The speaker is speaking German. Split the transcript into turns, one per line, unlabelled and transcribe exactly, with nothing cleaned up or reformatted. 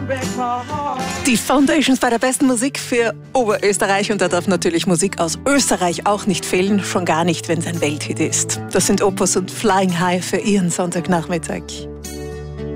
Die Foundations bei der besten Musik für Oberösterreich, und da darf natürlich Musik aus Österreich auch nicht fehlen, schon gar nicht, wenn es ein Welthit ist. Das sind Opus und Flying High für Ihren Sonntagnachmittag.